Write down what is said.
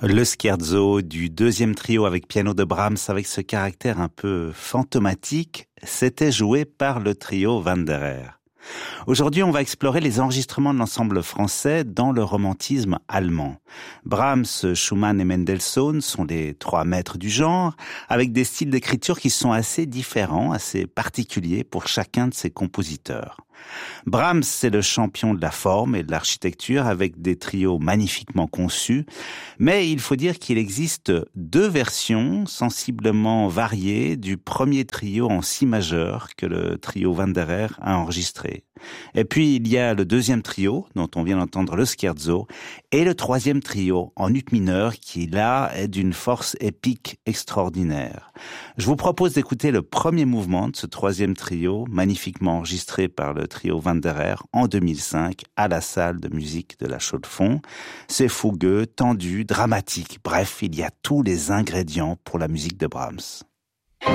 Le scherzo du deuxième trio avec piano de Brahms, avec ce caractère un peu fantomatique, c'était joué par le trio Wanderer. Aujourd'hui, on va explorer les enregistrements de l'ensemble français dans le romantisme allemand. Brahms, Schumann et Mendelssohn sont les trois maîtres du genre, avec des styles d'écriture qui sont assez différents, assez particuliers pour chacun de ces compositeurs. Brahms, c'est le champion de la forme et de l'architecture avec des trios magnifiquement conçus, mais il faut dire qu'il existe deux versions sensiblement variées du premier trio en si majeur que le trio Wanderer a enregistré. Et puis il y a le deuxième trio, dont on vient d'entendre le scherzo, et le troisième trio en ut mineur qui là est d'une force épique extraordinaire. Je vous propose d'écouter le premier mouvement de ce troisième trio, magnifiquement enregistré par le trio Wanderer en 2005 à la salle de musique de la Chaux-de-Fonds. C'est fougueux, tendu, dramatique, bref, il y a tous les ingrédients pour la musique de Brahms.